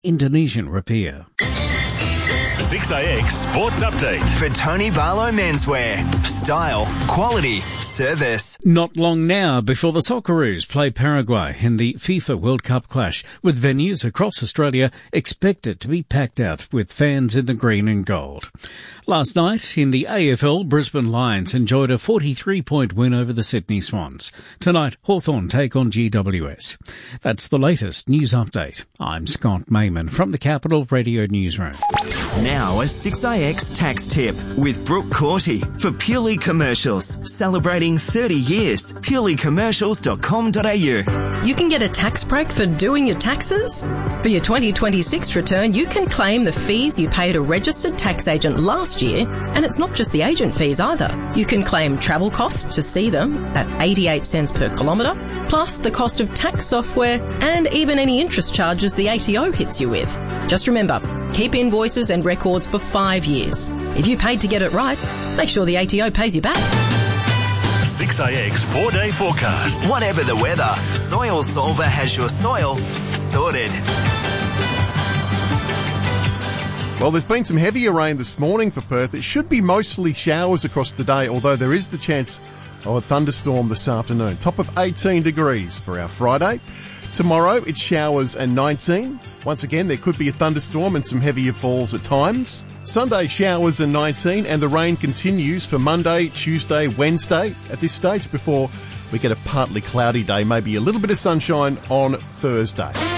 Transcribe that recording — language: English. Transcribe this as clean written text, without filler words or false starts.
Indonesian rupiah. 6AX Sports Update. For Tony Barlow Menswear. Style, quality, service. Not long now before the Socceroos play Paraguay in the FIFA World Cup clash, with venues across Australia expected to be packed out with fans in the green and gold. Last night in the AFL, Brisbane Lions enjoyed a 43-point win over the Sydney Swans. Tonight, Hawthorn take on GWS. That's the latest news update. I'm Scott Mayman from the Capital Radio Newsroom. Now a 6AX tax tip with Brooke Corty for Purely Commercials. Celebrating 30 years. purelycommercials.com.au. You can get a tax break for doing your taxes. For your 2026 return, you can claim the fees you paid a registered tax agent last year, and it's not just the agent fees either. You can claim travel costs to see them at 88 cents per kilometre, plus the cost of tax software and even any interest charges the ATO hits you with. Just remember, keep invoices and records for 5 years. If you paid to get it right, make sure the ATO pays you back. 6AX 4-day forecast. Whatever the weather, Soil Solver has your soil sorted. Well, there's been some heavier rain this morning for Perth. It should be mostly showers across the day, although there is the chance of a thunderstorm this afternoon. Top of 18 degrees for our Friday. Tomorrow, it's showers and 19. Once again, there could be a thunderstorm and some heavier falls at times. Sunday, showers and 19, and the rain continues for Monday, Tuesday, Wednesday at this stage before we get a partly cloudy day, maybe a little bit of sunshine on Thursday.